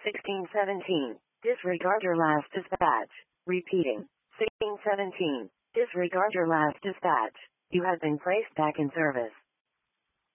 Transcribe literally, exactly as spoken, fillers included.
sixteen seventeen. Disregard your last dispatch. Repeating. sixteen seventeen. Disregard your last dispatch. You have been placed back in service.